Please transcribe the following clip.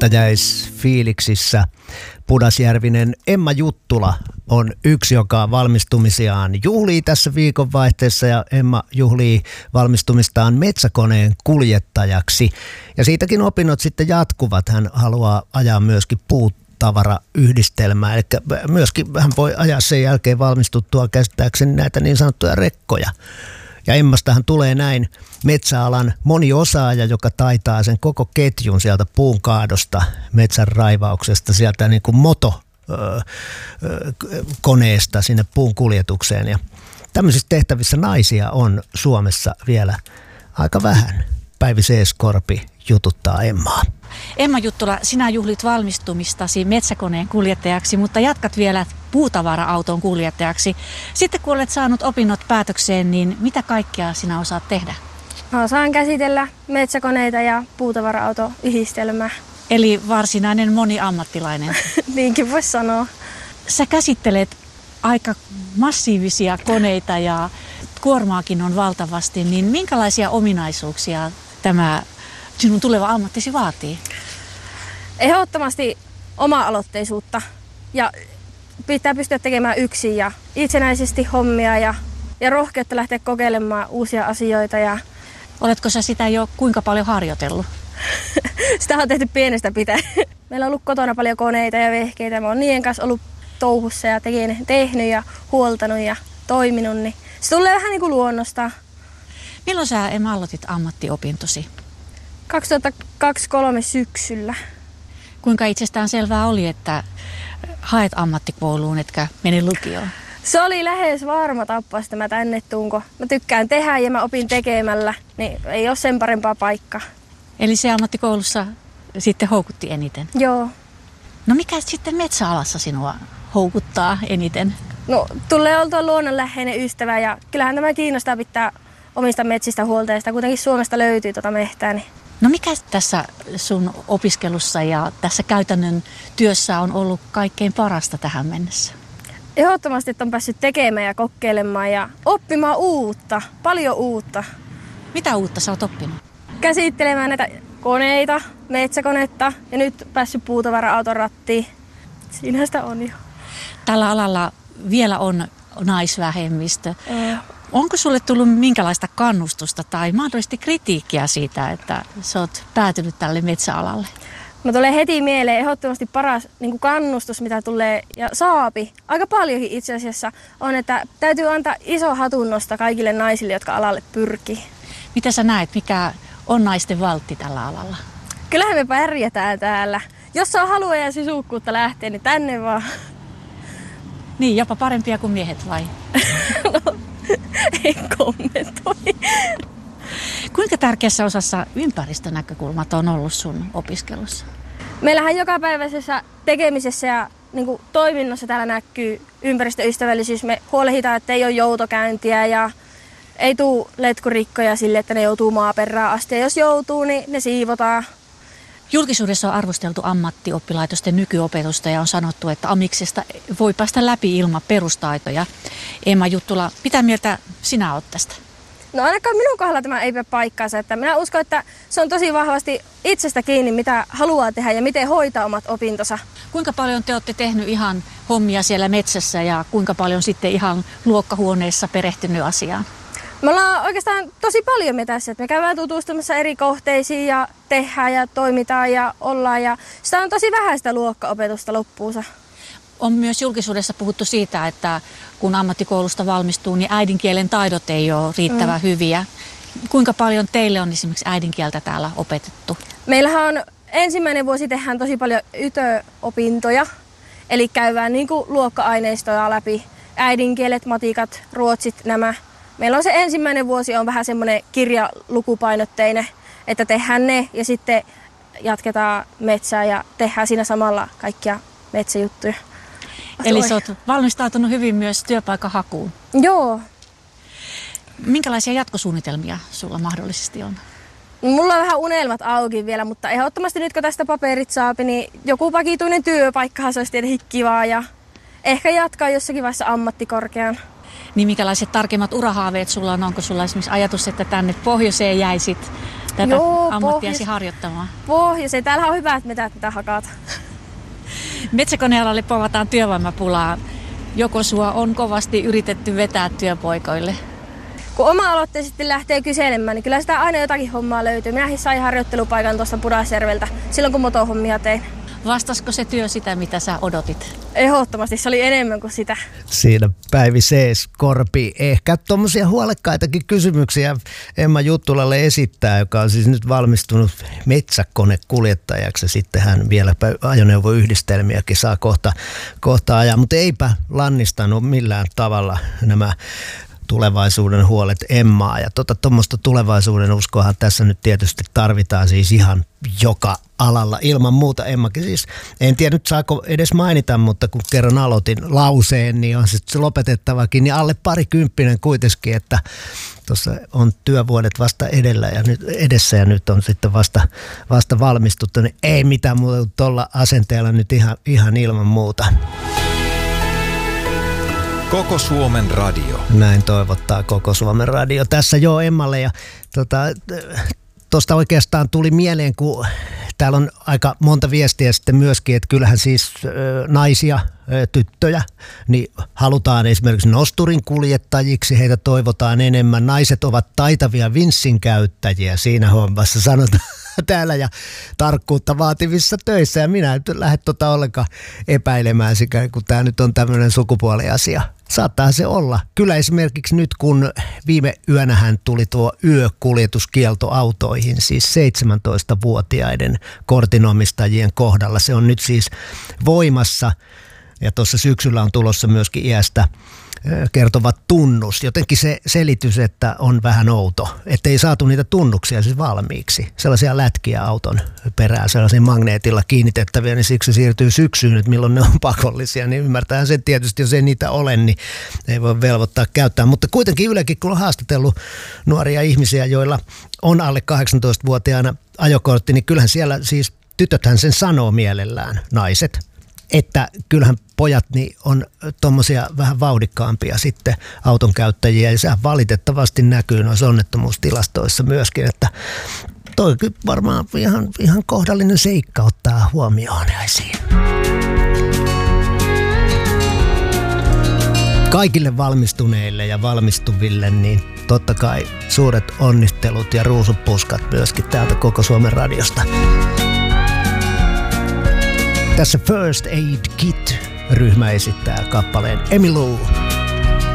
kuljettajaisfiiliksissä. Pudasjärvinen Emma Juttula on yksi, joka valmistumisiaan juhlii tässä viikonvaihteessa, ja Emma juhlii valmistumistaan metsäkoneen kuljettajaksi. Ja siitäkin opinnot sitten jatkuvat. Hän haluaa ajaa myöskin puutavarayhdistelmää, eli myöskin hän voi ajaa sen jälkeen valmistuttua käsittääkseni näitä niin sanottuja rekkoja. Ja Emmastahan tulee näin metsäalan moniosaaja, joka taitaa sen koko ketjun sieltä puun kaadosta, metsän raivauksesta, sieltä niin kuin motokoneesta sinne puun kuljetukseen. Ja tämmöisissä tehtävissä naisia on Suomessa vielä aika vähän. Päivi Seeskorpi jututtaa Emmaa. Emma Juttula, sinä juhlit valmistumistasi metsäkoneen kuljettajaksi, mutta jatkat vielä puutavara-auton kuljettajaksi. Sitten kun olet saanut opinnot päätökseen, niin mitä kaikkea sinä osaat tehdä? Mä osaan käsitellä metsäkoneita ja puutavara-autoyhdistelmää. Eli varsinainen moniammattilainen. Niinkin voisi sanoa. Sä käsittelet aika massiivisia koneita ja kuormaakin on valtavasti, niin minkälaisia ominaisuuksia tämä sinun tuleva ammattisi vaatii? Ehdottomasti oma-aloitteisuutta ja pitää pystyä tekemään yksin ja itsenäisesti hommia ja rohkeutta lähteä kokeilemaan uusia asioita. Oletko sä sitä jo kuinka paljon harjoitellut? Sitä on tehty pienestä pitäen. Meillä on ollut kotona paljon koneita ja vehkeitä. Mä oon niiden kanssa ollut touhussa ja tehnyt ja huoltanut ja toiminut. Niin se tulee vähän niin kuin luonnosta. Milloin sä, Emma, aloitit ammattiopintosi? 2023 syksyllä. Kuinka itsestään selvää oli, että haet ammattikouluun, etkä mene lukioon? Se oli lähes varma tapa, että mä tänne tuunko. Mä tykkään tehdä ja mä opin tekemällä, niin ei ole sen parempaa paikkaa. Eli se ammattikoulussa sitten houkutti eniten? Joo. No mikä sitten metsäalassa sinua houkuttaa eniten? No tulee oltua luonnonläheinen ystävä ja kyllähän tämä kiinnostaa pitää omista metsistä huolta ja sitä kuitenkin Suomesta löytyy mehtää. Niin. No mikä tässä sun opiskelussa ja tässä käytännön työssä on ollut kaikkein parasta tähän mennessä? Ehdottomasti, että on päässyt tekemään ja kokeilemaan ja oppimaan uutta, paljon uutta. Mitä uutta sä oot oppinut? Käsittelemään näitä koneita, metsäkonetta ja nyt päässyt puutavara-auton rattiin. Siinähän sitä on jo. Tällä alalla vielä on naisvähemmistö. Onko sulle tullut minkälaista kannustusta tai mahdollisesti kritiikkiä siitä, että sä oot päätynyt tälle metsäalalle? No tulee heti mieleen ehdottomasti paras niin kannustus, mitä tulee ja saapi. Aika paljonkin itse asiassa on, että täytyy antaa iso hatunnosta kaikille naisille, jotka alalle pyrkii. Mitä sä näet, mikä on naisten valtti tällä alalla? Kyllähän me pärjätään täällä. Jos on halua ja sisukkuutta lähteä, niin tänne vaan. Niin, jopa parempia kuin miehet vai? No, en kommentoi. Kuinka tärkeässä osassa ympäristönäkökulmat on ollut sun opiskelussa? Meillähän jokapäiväisessä tekemisessä ja toiminnassa täällä näkyy ympäristöystävällisyys. Me huolehditaan, että ei ole joutokäyntiä ja ei tule letkurikkoja sille, että ne joutuu maaperään asti. Ja jos joutuu, niin ne siivotaan. Julkisuudessa on arvosteltu ammattioppilaitosten nykyopetusta ja on sanottu, että amiksesta voi päästä läpi ilman perustaitoja. Emma Juttula, mitä mieltä sinä olet tästä? No ainakaan minun kohdalla tämä ei pidä paikkaansa. Että minä uskon, että se on tosi vahvasti itsestä kiinni, mitä haluaa tehdä ja miten hoitaa omat opintonsa. Kuinka paljon te olette tehnyt ihan hommia siellä metsässä ja kuinka paljon sitten ihan luokkahuoneessa perehtynyt asiaan? Me ollaan oikeastaan tosi paljon metässä. Me käydään tutustumassa eri kohteisiin ja tehdään ja toimitaan ja ollaan. Ja sitä on tosi vähän sitä luokkaopetusta loppuunsa. On myös julkisuudessa puhuttu siitä, että kun ammattikoulusta valmistuu, niin äidinkielen taidot ei ole riittävän hyviä. Kuinka paljon teille on esimerkiksi äidinkieltä täällä opetettu? Meillähän on ensimmäinen vuosi tehdään tosi paljon YTÖ-opintoja. Eli käydään luokka-aineistoja läpi. Äidinkielet, matikat, ruotsit, nämä. Meillä on se ensimmäinen vuosi on vähän semmoinen kirjalukupainotteinen, että tehdään ne ja sitten jatketaan metsää ja tehdään siinä samalla kaikkia metsäjuttuja. Eli sä oot valmistautunut hyvin myös työpaikan hakuun? Joo. Minkälaisia jatkosuunnitelmia sulla mahdollisesti on? Mulla on vähän unelmat auki vielä, mutta ehdottomasti nyt kun tästä paperit saapi, niin joku vakituinen työpaikkahan se olisi tietenkin kivaa ja ehkä jatkaa jossakin vaiheessa ammattikorkean. Niin minkälaiset tarkemmat urahaaveet sulla on? Onko sulla esimerkiksi ajatus, että tänne pohjoiseen jäisit tätä ammattiasi harjoittamaan? Pohjoiseen. Täällä on hyvät metät, mitä hakata. Metsäkonealalle povataan työvoimapulaa. Joko sua on kovasti yritetty vetää työpoikoille? Kun oma-aloitteisesti lähtee kyselemään, niin kyllä sitä aina jotakin hommaa löytyy. Minäkin sain harjoittelupaikan tuosta Pudasjärveltä silloin, kun motohommia tein. Vastasko se työ sitä, mitä sä odotit? Ehdottomasti, se oli enemmän kuin sitä. Siinä Päivi Sees-Korpi ehkä tuommoisia huolekkaitakin kysymyksiä Emma Juttulalle esittää, joka on siis nyt valmistunut metsäkonekuljettajaksi. Sitten hän vielä ajoneuvoyhdistelmiäkin saa kohta ajaa, mutta eipä lannistanut millään tavalla nämä tulevaisuuden huolet Emmaa. Ja tuommoista tulevaisuuden uskoahan tässä nyt tietysti tarvitaan siis ihan joka alalla. Ilman muuta Emmakin siis, en tiedä nyt saako edes mainita, mutta kun kerran aloitin lauseen, niin on sitten lopetettavakin, niin alle 20 kuitenkin, että tuossa on työvuodet vasta edessä ja nyt on sitten vasta valmistuttu, niin ei mitään muuta tuolla asenteella nyt ihan ilman muuta. Koko Suomen radio. Näin toivottaa Koko Suomen radio. Tässä jo Emmalle ja tuosta oikeastaan tuli mieleen, kun täällä on aika monta viestiä sitten myöskin, että kyllähän siis naisia, tyttöjä, niin halutaan esimerkiksi nosturin kuljettajiksi, heitä toivotaan enemmän. Naiset ovat taitavia vinssin käyttäjiä siinä hommassa, sanotaan täällä ja tarkkuutta vaativissa töissä. Ja minä en lähde ollenkaan epäilemään sitä, kun tämä nyt on tämmöinen sukupuoliasia. Saattaa se olla. Kyllä esimerkiksi nyt, kun viime yönähän tuli tuo yökuljetuskielto autoihin, siis 17-vuotiaiden kortinomistajien kohdalla. Se on nyt siis voimassa ja tuossa syksyllä on tulossa myöskin iästä kertova tunnus. Jotenkin se selitys, että on vähän outo, että ei saatu niitä tunnuksia siis valmiiksi. Sellaisia lätkiä auton perään, sellaisia magneetilla kiinnitettäviä, niin siksi siirtyy syksyyn, että milloin ne on pakollisia. Niin ymmärtää sen tietysti, jos ei niitä ole, niin ei voi velvoittaa käyttää. Mutta kuitenkin Ylekin, kun on haastatellut nuoria ihmisiä, joilla on alle 18-vuotiaana ajokortti, niin kyllähän siellä siis tytöthän sen sanoo mielellään, naiset, että kyllähän pojat niin on tommosia vähän vauhdikkaampia sitten auton käyttäjiä ja sehän valitettavasti näkyy noissa onnettomuustilastoissa myöskin, että toi varmaan ihan kohdallinen seikka ottaa huomioon esiin. Kaikille valmistuneille ja valmistuville niin totta kai suuret onnittelut ja ruusupuskat myöskin täältä Koko Suomen radiosta. Tässä First Aid Kit -ryhmä esittää kappaleen Emmylou.